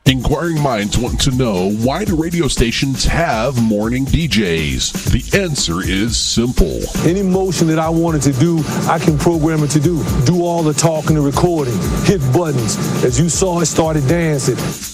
Inquiring minds want to know, why do radio stations have morning DJs? The answer is simple. Any motion that I wanted to do, I can program it to do. Do all the talking and recording, hit buttons. As you saw, it started dancing.